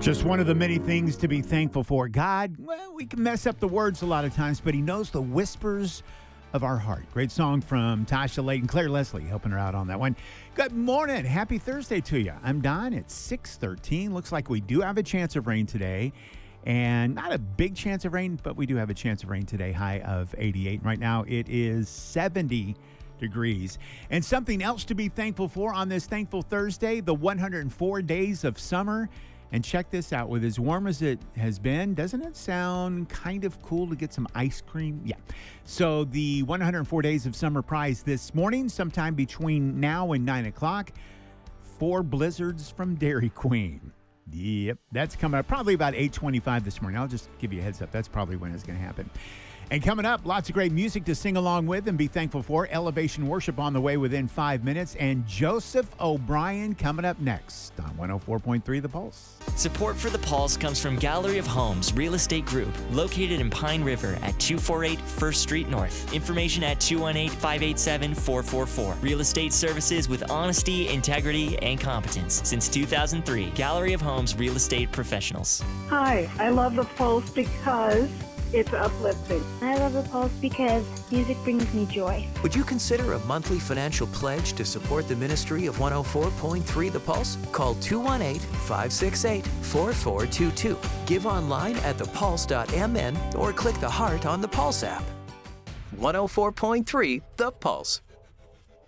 Just one of the many things to be thankful for. God, well, we can mess up the words a lot of times, but He knows the whispers of our heart. Great song from Tasha Layton, Claire Leslie helping her out on that one. Good morning. Happy Thursday to you. I'm Don. It's 6:13. Looks like we do have a chance of rain today. And not a big chance of rain, but we do have a chance of rain today, high of 88. Right now it is 70 degrees. And something else to be thankful for on this Thankful Thursday, the 104 days of summer. And check this out, with as warm as it has been, doesn't it sound kind of cool to get some ice cream? Yeah. So the 104 Days of Summer prize this morning, sometime between now and 9 o'clock, 4 blizzards from Dairy Queen. Yep, that's coming up probably about 8:25 this morning. I'll just give you a heads up. That's probably when it's going to happen. And coming up, lots of great music to sing along with and be thankful for. Elevation Worship on the way within 5 minutes. And Joseph O'Brien coming up next on 104.3 The Pulse. Support for The Pulse comes from Gallery of Homes Real Estate Group, located in Pine River at 248 1st Street North. Information at 218-587-4444. Real estate services with honesty, integrity, and competence. Since 2003, Gallery of Homes Real Estate Professionals. Hi, I love The Pulse because it's uplifting. I love The Pulse because music brings me joy. Would you consider a monthly financial pledge to support the ministry of 104.3 The Pulse? Call 218-568-4422. Give online at thepulse.mn or click the heart on the Pulse app. 104.3 The Pulse.